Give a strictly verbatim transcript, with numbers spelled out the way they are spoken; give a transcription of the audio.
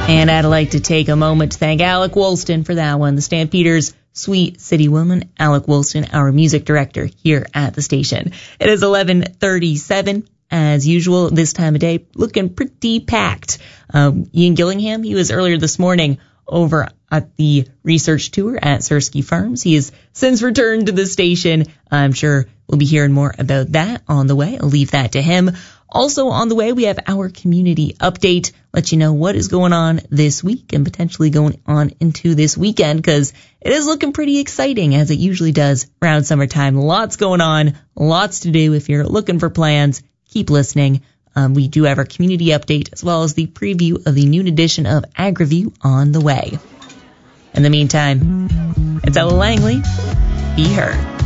And I'd like to take a moment to thank Alec Woolston for that one. The Stampeders' sweet city woman, Alec Woolston, our music director here at the station. It is eleven thirty-seven. As usual, this time of day, looking pretty packed. Um, Ian Gillingham, he was earlier this morning over at the research tour at Sersky Farms. He has since returned to the station. I'm sure we'll be hearing more about that on the way. I'll leave that to him. Also on the way, we have our community update. Let you know what is going on this week and potentially going on into this weekend, because it is looking pretty exciting, as it usually does around summertime. Lots going on, lots to do. If you're looking for plans, keep listening. Um, we do have our community update as well as the preview of the noon edition of AgriView on the way. In the meantime, it's Ella Langley. Be heard.